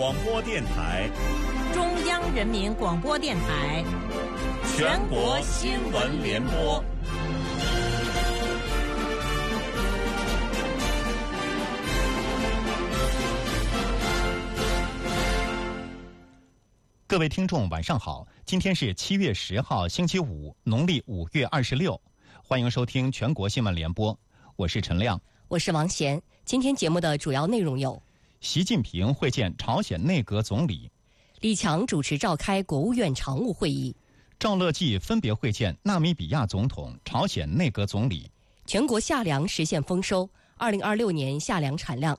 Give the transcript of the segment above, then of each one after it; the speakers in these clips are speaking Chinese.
广播电台， 中央人民广播电台， 全国新闻联播。 各位听众晚上好，今天是7月10号星期五，农历5月26，欢迎收听全国新闻联播，我是陈亮， 我是王贤。今天节目的主要内容有： 习近平会见朝鲜内阁总理， 李强主持召开国务院常务会议， 赵乐际分别会见纳米比亚总统、朝鲜内阁总理。 全国夏粮实现丰收，2026年夏粮产量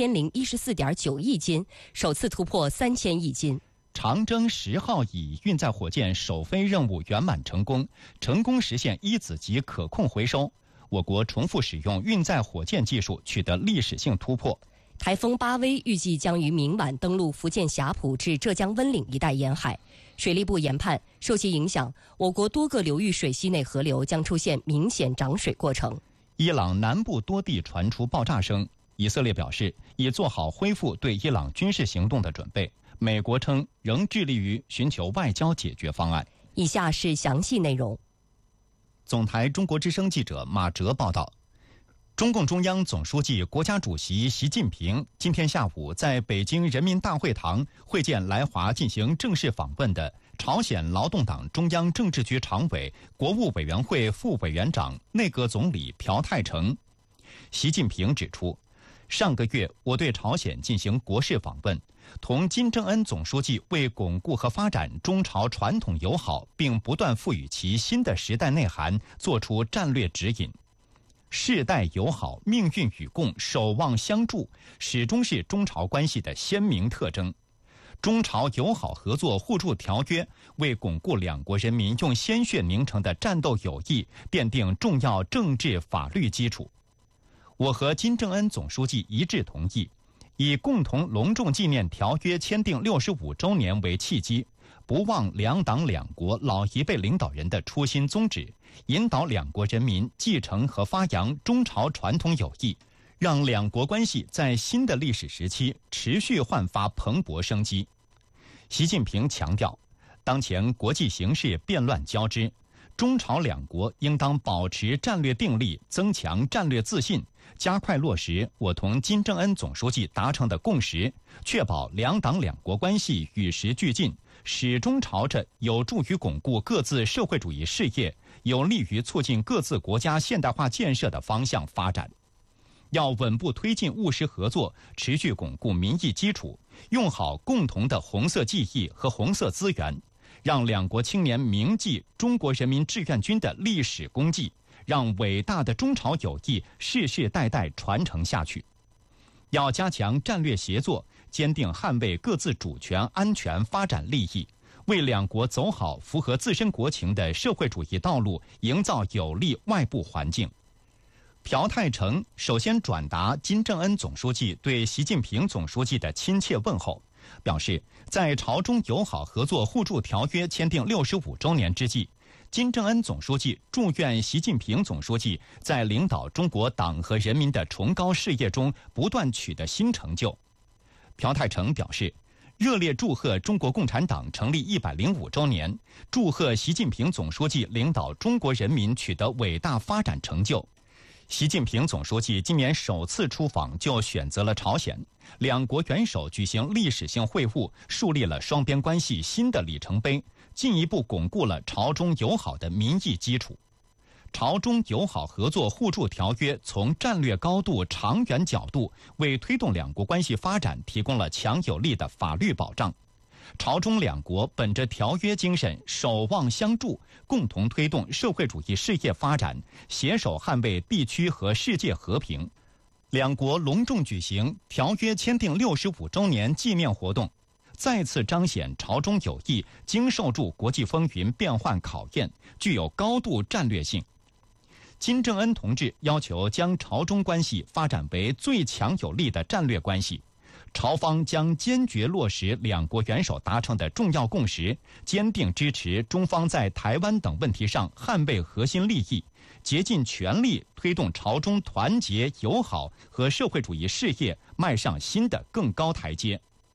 3014.9亿斤，首次突破3000亿斤。 长征10号乙运载火箭首飞任务圆满成功，成功实现一子级可控回收。我国重复使用运载火箭技术取得历史性突破。 台风巴威预计将于明晚登陆福建霞浦至浙江温岭一带沿海。水利部研判，受其影响，我国多个流域水系内河流将出现明显涨水过程。 伊朗南部多地传出爆炸声，以色列表示已做好恢复对伊朗军事行动的准备。美国称仍致力于寻求外交解决方案。 以下是详细内容。 总台中国之声记者马哲报道，中共中央总书记、国家主席习近平今天下午在北京人民大会堂会见来华进行正式访问的朝鲜劳动党中央政治局常委、国务委员会副委员长、内阁总理朴泰成。习近平指出，上个月我对朝鲜进行国事访问，同金正恩总书记为巩固和发展中朝传统友好，并不断赋予其新的时代内涵，作出战略指引。世代友好、命运与共、守望相助，始终是中朝关系的鲜明特征。中朝友好合作互助条约为巩固两国人民用鲜血凝成的战斗友谊奠定重要政治法律基础。我和金正恩总书记一致同意，以共同隆重纪念条约签订65周年为契机，不忘两党两国老一辈领导人的初心宗旨，引导两国人民继承和发扬中朝传统友谊，让两国关系在新的历史时期持续焕发蓬勃生机。习近平强调，当前国际形势变乱交织，中朝两国应当保持战略定力，增强战略自信，加快落实我同金正恩总书记达成的共识，确保两党两国关系与时俱进，始终朝着有助于巩固各自社会主义事业、有利于促进各自国家现代化建设的方向发展。要稳步推进务实合作，持续巩固民意基础，用好共同的红色记忆和红色资源，让两国青年铭记中国人民志愿军的历史功绩，让伟大的中朝友谊世世代代传承下去。要加强战略协作，坚定捍卫各自主权、安全、发展利益，为两国走好符合自身国情的社会主义道路营造有利外部环境。朴泰成首先转达金正恩总书记对习近平总书记的亲切问候，表示在朝中友好合作互助条约签订65周年之际，金正恩总书记祝愿习近平总书记在领导中国党和人民的崇高事业中不断取得新成就。朴泰成表示，热烈祝贺中国共产党成立105周年，祝贺习近平总书记领导中国人民取得伟大发展成就。习近平总书记今年首次出访就选择了朝鲜，两国元首举行历史性会晤，树立了双边关系新的里程碑，进一步巩固了朝中友好的民意基础。朝中友好合作互助条约从战略高度、长远角度为推动两国关系发展提供了强有力的法律保障。朝中两国本着条约精神，守望相助，共同推动社会主义事业发展，携手捍卫地区和世界和平。两国隆重举行条约签订65周年纪念活动，再次彰显朝中友谊经受住国际风云变幻考验，具有高度战略性。金正恩同志要求将朝中关系发展为最强有力的战略关系，朝方将坚决落实两国元首达成的重要共识，坚定支持中方在台湾等问题上捍卫核心利益，竭尽全力推动朝中团结友好和社会主义事业迈上新的更高台阶。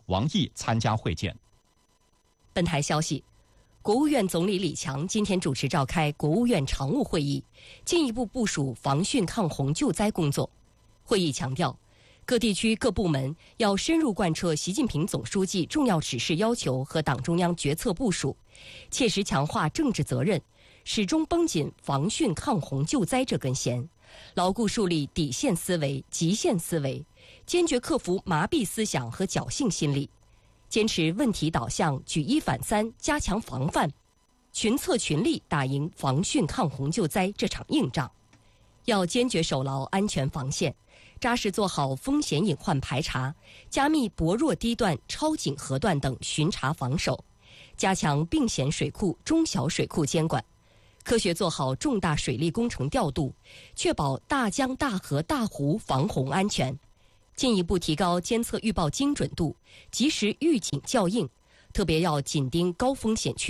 王毅参加会见。 本台消息，国务院总理李强今天主持召开国务院常务会议，进一步部署防汛抗洪救灾工作。会议强调，各地区各部门要深入贯彻习近平总书记重要指示要求和党中央决策部署，切实强化政治责任，始终绷紧防汛抗洪救灾这根弦，牢固树立底线思维、极限思维，坚决克服麻痹思想和侥幸心理，坚持问题导向、举一反三，加强防范，群策群力打赢防汛抗洪救灾这场硬仗。要坚决守牢安全防线，扎实做好风险隐患排查，加密薄弱低段、超警河段等巡查防守，加强并险水库、中小水库监管，科学做好重大水利工程调度，确保大江大河大湖防洪安全，进一步提高监测预报精准度，及时预警校应，特别要紧盯高风险区